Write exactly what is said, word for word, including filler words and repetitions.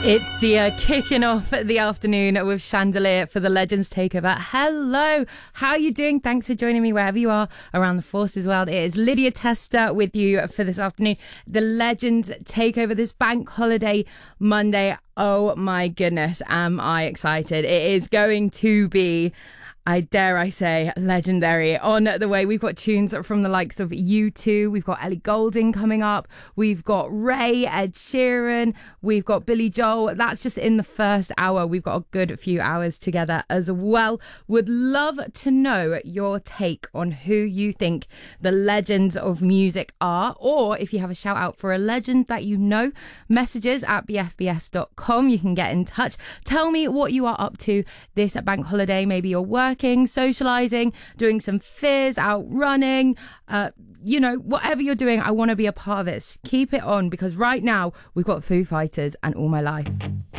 It's Sia kicking off the afternoon with Chandelier for the Legends Takeover. Hello, how are you doing? Thanks for joining me wherever you are around the Forces world. It is Lydia Tester with you for this afternoon. The Legends Takeover, this bank holiday Monday. Oh my goodness, am I excited. It is going to be, I dare I say, legendary. On the way, we've got tunes from the likes of U two. We've got Ellie Goulding coming up. We've got Ray, Ed Sheeran. We've got Billy Joel. That's just in the first hour. We've got a good few hours together as well. Would love to know your take on who you think the legends of music are, or if you have a shout out for a legend that you know. Messages at b f b s dot com. You can get in touch. Tell me what you are up to this bank holiday. Maybe you're working, Working, socializing, doing some fizz, out running, uh, you know, whatever you're doing, I want to be a part of it. Keep it on, because right now we've got Foo Fighters and All My Life.